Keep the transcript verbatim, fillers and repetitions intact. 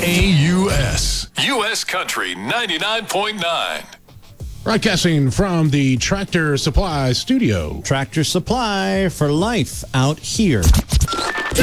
A U S. U S Country ninety-nine point nine. Broadcasting from the Tractor Supply studio. Tractor Supply for life out here.